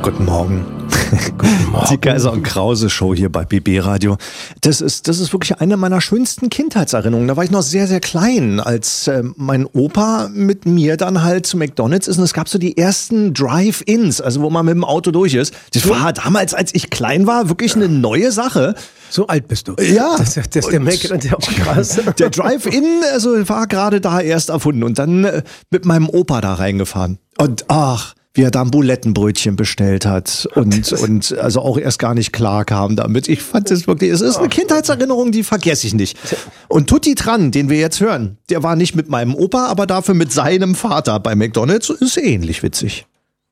Guten Morgen. Guten Morgen. Die Kaiser und Krause Show hier bei BB Radio. Das ist wirklich eine meiner schönsten Kindheitserinnerungen. Da war ich noch sehr, sehr klein, als mein Opa mit mir dann halt zu McDonald's ist. Und es gab so die ersten Drive-Ins, also wo man mit dem Auto durch ist. Das war damals, als ich klein war, wirklich eine neue Sache. So alt bist du. Ja. Das ist der Mac und der auch krass. Der Drive-In, also war gerade da erst erfunden und dann mit meinem Opa da reingefahren. Und ach, wie er da ein Bulettenbrötchen bestellt hat und also auch erst gar nicht klar kam damit. Ich fand es wirklich, es ist eine Kindheitserinnerung, die vergesse ich nicht. Und Tutti Tran, den wir jetzt hören, der war nicht mit meinem Opa, aber dafür mit seinem Vater bei McDonald's, ist ähnlich witzig.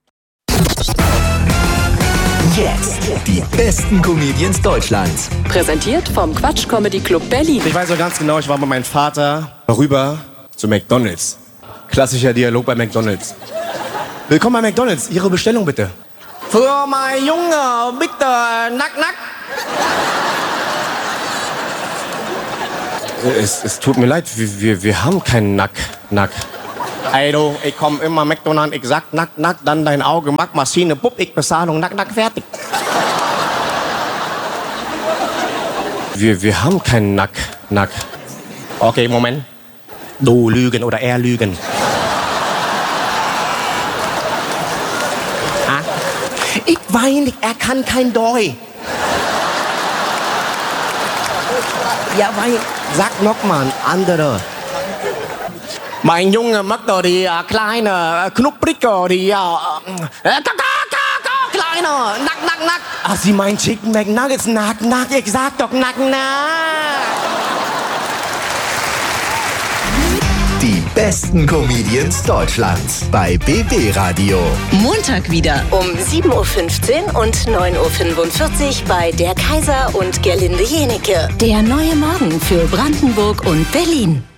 Jetzt die besten Comedians Deutschlands. Präsentiert vom Quatsch Comedy Club Berlin. Ich weiß noch ganz genau, ich war mit meinem Vater rüber zu McDonald's. Klassischer Dialog bei McDonald's. Willkommen bei McDonald's. Ihre Bestellung bitte. Für mein Junge, bitte, nack, nack. Es tut mir leid, wir haben keinen Nack, nack. Ey du, ich komm immer McDonald's, ich sag nack, nack, dann dein Auge, mag Maschine, Pupp, ich Bezahlung, nack, nack, fertig. Wir haben keinen Nack, nack. Okay, Moment. Du lügen oder er lügen. Ich weiß nicht, er kann kein Doi. Ja, weil, sag noch mal, andere. Mein Junge mag doch die kleine, knupprige, die kleine, nack, nack, nack. Ach, sie meint Chicken McNuggets, nack, nack, ich sag doch nack, nack. Die besten Comedians Deutschlands bei BB Radio. Montag wieder um 7.15 Uhr und 9.45 Uhr bei Der Kaiser und Gerlinde Jenecke. Der neue Morgen für Brandenburg und Berlin.